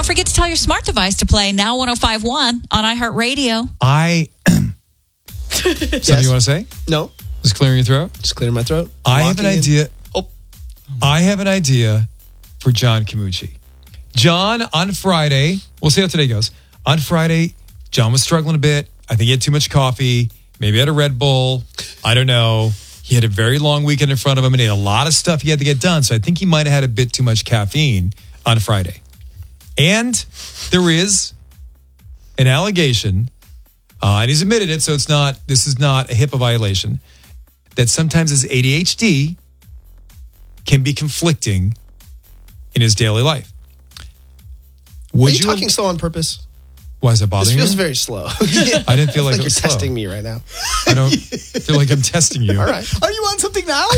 forget to tell your smart device to play Now 105.1 on iHeartRadio. Something you want to say? No. Just clearing your throat? Just clearing my throat. I have an idea. I have an idea for John Camucci. John, on Friday, we'll see how today goes. On Friday, John was struggling a bit. I think he had too much coffee. Maybe had a Red Bull. I don't know. He had a very long weekend in front of him and he had a lot of stuff he had to get done. So I think he might have had a bit too much caffeine on Friday. And there is an allegation, and he's admitted it, so this is not a HIPAA violation, that sometimes his ADHD can be conflicting in his daily life. Are you talking slow on purpose? Why is that bothering you? This feels very slow. I didn't feel like it you're was slow. testing me right now. I don't feel like I'm testing you. All right. Are you on something now?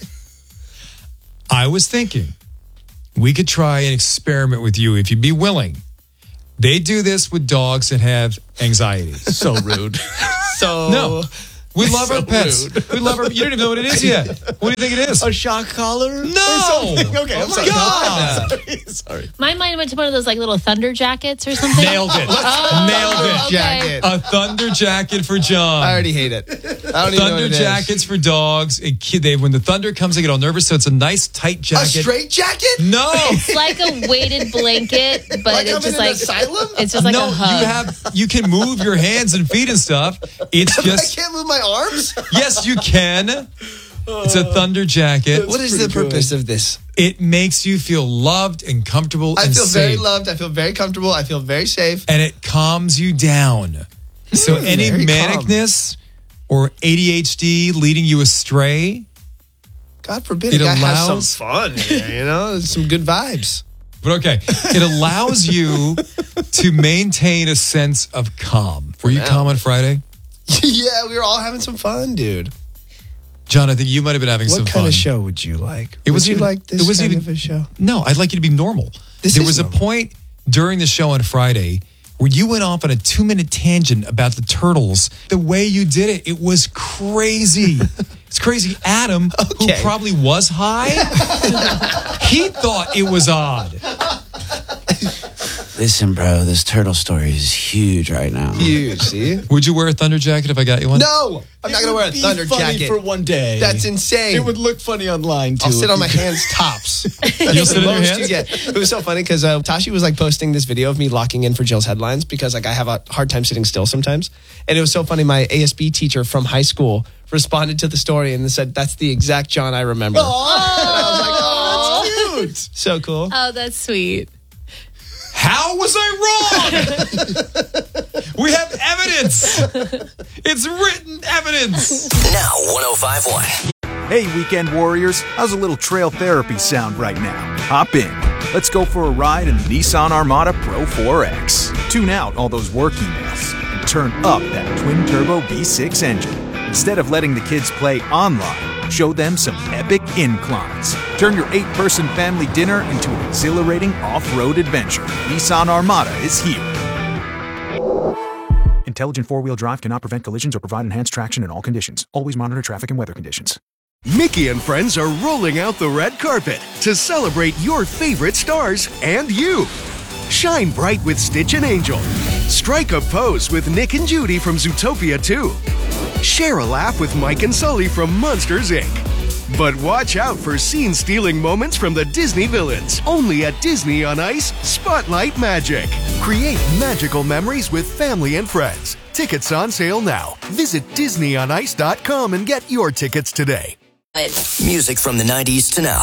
I was thinking we could try an experiment with you if you'd be willing. They do this with dogs that have anxiety. So rude. No. We love our pets. We love our. You don't even know what it is yet. What do you think it is? A shock collar? No. Okay, I'm sorry. God. Sorry. My mind went to one of those like little thunder jackets or something. Nailed it. Oh, Nailed it. okay. Jacket. A thunder jacket for John. I already hate it. I don't even know what Thunder it is. jackets for dogs. When the thunder comes, they get all nervous. So it's a nice tight A jacket. straight jacket? No. It's like a weighted blanket, but Like I'm it's in just an like asylum? it's just like No, a hug. you can move your hands and feet and stuff. It's I just can't move my arms? yes, you can. It's a thunder jacket. What is the purpose of this? It makes you feel loved and comfortable I and feel safe. very loved. I feel very comfortable. I feel very safe. And it calms you down. So any Very manicness or ADHD leading you astray, God forbid It a guy has allows- some fun here, you know? Some good vibes. but okay, it allows you to maintain a sense of calm. Were you calm on Friday? Yeah, we were all having some fun, dude. John, I think you might have been having some What fun. kind of show would you like? It was would you even- like this it was kind even- of a show? No, I'd like you to be normal. This there is was a normal. point during the show on Friday where you went off on a 2-minute tangent about the turtles. The way you did it, it was crazy. It's crazy. Adam, who Okay. probably was high, he thought it was odd. Listen, bro, this turtle story is huge right now. Huge, see? Would you wear a thunder jacket if I got you one? No! I'm not going to wear a thunder jacket. for one day. That's insane. It would look funny online, too. I'll sit on my hands tops. You'll sit on your hands? It was so funny because Tashi was like posting this video of me locking in for Jill's headlines because like I have a hard time sitting still sometimes. And it was so funny. My ASB teacher from high school responded to the story and said, "That's the exact John I remember." And I was like, "Oh, that's cute." So cool. Oh, that's sweet. How was I wrong? We have evidence. It's written evidence. Now 105.1. Hey, weekend warriors, how's a little trail therapy sound right now? Hop in. Let's go for a ride in the Nissan Armada Pro 4X. Tune out all those work emails and turn up that twin-turbo V6 engine. Instead of letting the kids play online, show them some epic inclines. Turn your 8-person family dinner into an exhilarating off-road adventure. Nissan Armada is here. Intelligent four-wheel drive cannot prevent collisions or provide enhanced traction in all conditions. Always monitor traffic and weather conditions. Mickey and friends are rolling out the red carpet to celebrate your favorite stars and you. Shine bright with Stitch and Angel. Strike a pose with Nick and Judy from Zootopia 2. Share a laugh with Mike and Sully from Monsters, Inc. But watch out for scene-stealing moments from the Disney villains. Only at Disney on Ice Spotlight Magic. Create magical memories with family and friends. Tickets on sale now. Visit DisneyOnIce.com and get your tickets today. Music from the 90s to now.